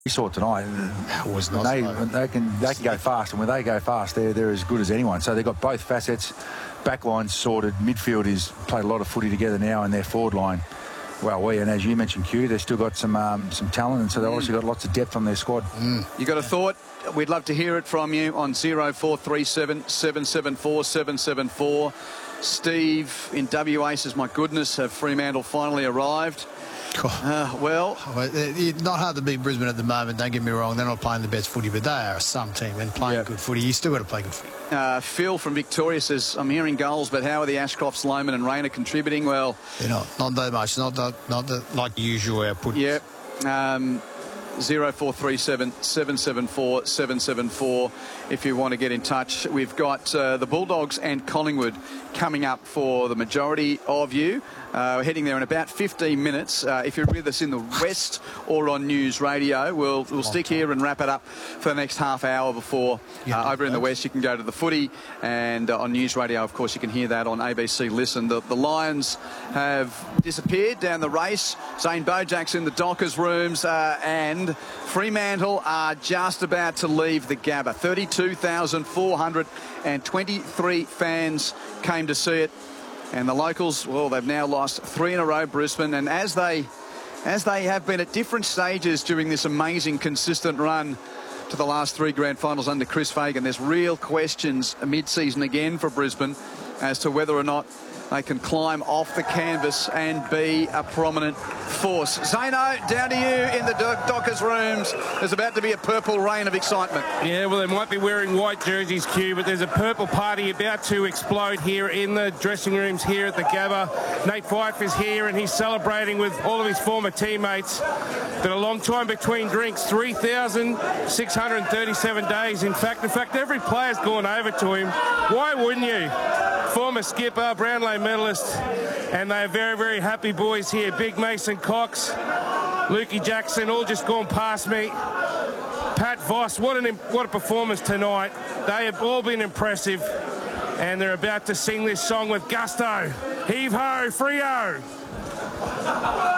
We saw it tonight. It was not They can go fast, and when they go fast, they're as good as anyone. So they've got both facets. Backline sorted. Midfield is played a lot of footy together now, and their forward line. Well, and as you mentioned, Q, they've still got some talent, and so they've also got lots of depth on their squad. You got a thought? We'd love to hear it from you on 0437 774 774. Steve in WA says, my goodness, have Fremantle finally arrived? Well, it's not hard to beat Brisbane at the moment, don't get me wrong. They're not playing the best footy, but they are some team and playing good footy. You still got to play good footy. Phil from Victoria says, I'm hearing goals, but how are the Ashcrofts, Loman and Rayner contributing? Well, they're not that much, not like the usual output. Yep. 0437 774 774 if you want to get in touch. We've got the Bulldogs and Collingwood coming up for the majority of you. We're heading there in about 15 minutes. If you're with us in the West or on News Radio, we'll stick here and wrap it up for the next half hour before over in the West you can go to the footy, and on News Radio, of course, you can hear that on ABC Listen. The Lions have disappeared down the race. Zane Bojak's in the Dockers rooms, and Fremantle are just about to leave the Gabba. 32,423 fans came to see it. And the locals, well, they've now lost 3 in a row, Brisbane. And as they have been at different stages during this amazing, consistent run to the last 3 grand finals under Chris Fagan, there's real questions mid-season again for Brisbane as to whether or not they can climb off the canvas and be a prominent force. Zano, down to you in the Dockers rooms. There's about to be a purple rain of excitement. Yeah, well, they might be wearing white jerseys, Q, but there's a purple party about to explode here in the dressing rooms here at the Gabba. Nate Fyfe is here, and he's celebrating with all of his former teammates. Been a long time between drinks, 3,637 days. In fact, every player's gone over to him. Why wouldn't you? Former skipper, Brownlow medalist, and they're very, very happy boys here. Big Mason Cox, Lukey Jackson, all just gone past me. Pat Voss, what a performance tonight. They have all been impressive, and they're about to sing this song with gusto. Heave ho, Freo!